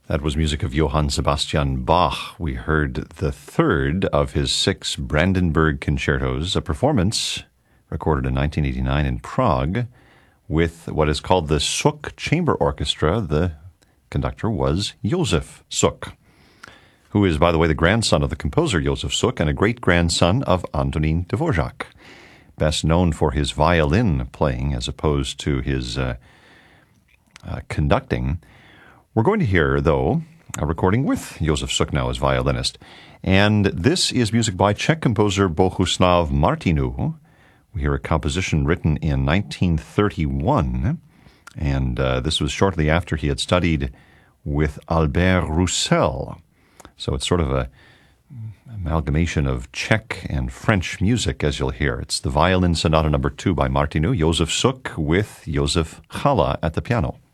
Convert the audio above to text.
That was music of Johann Sebastian Bach. We heard the third of his 6 Brandenburg concertos, a performance recorded in 1989 in Prague with what is called the Suk Chamber Orchestra. The conductor was Josef Suk, who is, by the way, the grandson of the composer Josef Suk and a great-grandson of Antonín Dvořák, best known for his violin playing as opposed to his conducting. We're going to hear, though, a recording with Josef Suk now as violinist. And this is music by Czech composer Bohuslav Martinů. We hear a composition written in 1931, and this was shortly after he had studied with Albert Roussel. So it's sort of an amalgamation of Czech and French music, as you'll hear. It's the Violin Sonata No. 2 by Martinů, Josef Suk with Josef Challa at the piano.